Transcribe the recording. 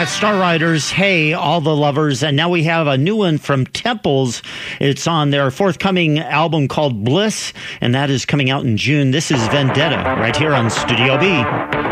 That's Star Riders, Hey, All the Lovers. And now we have a new one from Temples. It's on their forthcoming album called Bliss, and that is coming out in June. This is Vendetta right here on Studio B.